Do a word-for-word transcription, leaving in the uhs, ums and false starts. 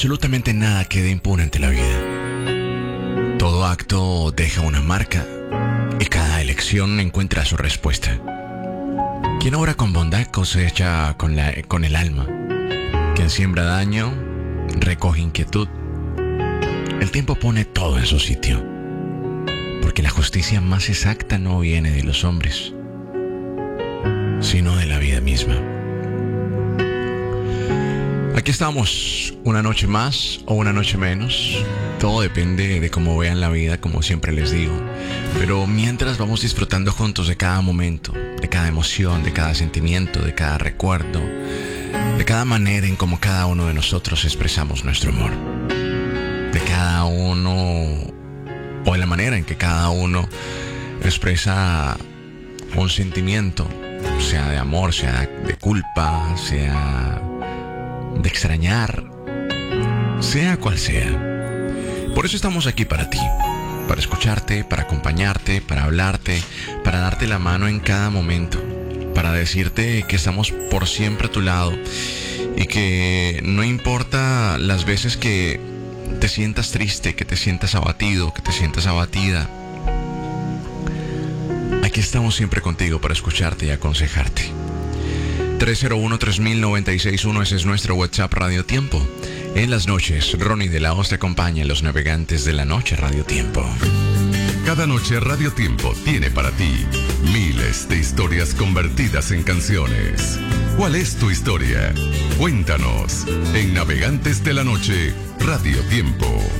absolutamente nada queda impune ante la vida. Todo acto deja una marca y cada elección encuentra su respuesta. Quien obra con bondad cosecha con, la, con el alma. Quien siembra daño recoge inquietud. El tiempo pone todo en su sitio, porque la justicia más exacta no viene de los hombres, sino de la vida misma. Aquí estamos, una noche más o una noche menos. Todo depende de cómo vean la vida, como siempre les digo. Pero mientras vamos disfrutando juntos de cada momento, de cada emoción, de cada sentimiento, de cada recuerdo, de cada manera en cómo cada uno de nosotros expresamos nuestro amor. De cada uno, o de la manera en que cada uno expresa un sentimiento, sea de amor, sea de culpa, sea de extrañar, sea cual sea. Por eso estamos aquí para ti, para escucharte, para acompañarte, para hablarte, para darte la mano en cada momento, para decirte que estamos por siempre a tu lado y que no importa las veces que te sientas triste, que te sientas abatido, que te sientas abatida, aquí estamos siempre contigo para escucharte y aconsejarte. tres cero uno, tres mil, noventa y seis uno, ese es nuestro WhatsApp Radio Tiempo. En las noches, Ronnie de la Hoz te acompaña en Los Navegantes de la Noche Radio Tiempo. Cada noche Radio Tiempo tiene para ti miles de historias convertidas en canciones. ¿Cuál es tu historia? Cuéntanos en Navegantes de la Noche Radio Tiempo.